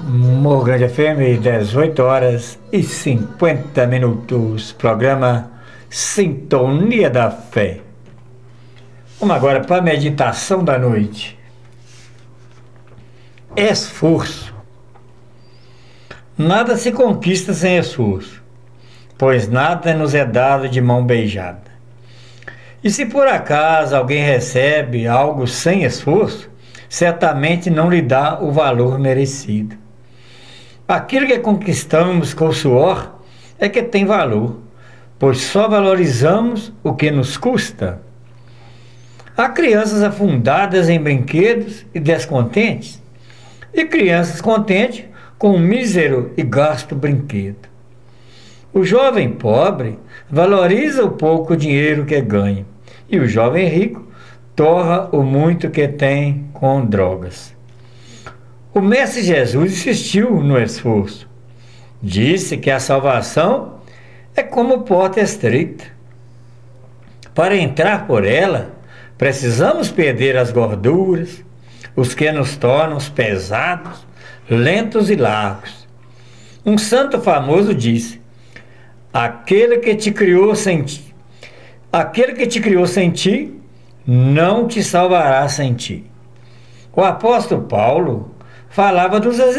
Morro Grande FM, 18 horas e 50 minutos. Programa Sintonia da Fé. Vamos agora para a meditação da noite. Esforço. Nada se conquista sem esforço, pois nada nos é dado de mão beijada. E se por acaso alguém recebe algo sem esforço, certamente não lhe dá o valor merecido. Aquilo que conquistamos com suor é que tem valor, pois só valorizamos o que nos custa. Há crianças afundadas em brinquedos e descontentes, e crianças contentes com um mísero e gasto brinquedo. O jovem pobre valoriza o pouco dinheiro que ganha, e o jovem rico torra o muito que tem com drogas. O Mestre Jesus insistiu no esforço. Disse que a salvação é como porta estreita. Para entrar por ela, precisamos perder as gorduras, os que nos tornam pesados, lentos e largos. Um santo famoso disse: aquele que te criou sem ti, não te salvará sem ti. O apóstolo Paulo falava dos